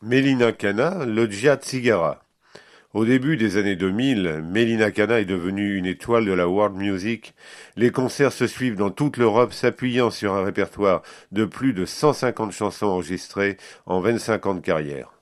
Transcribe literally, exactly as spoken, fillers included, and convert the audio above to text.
Melina Cana, Loggia Zigara. Au début des années deux mille, Melina Cana est devenue une étoile de la world music. Les concerts se suivent dans toute l'Europe, s'appuyant sur un répertoire de plus de cent cinquante chansons enregistrées en vingt-cinq ans de carrière.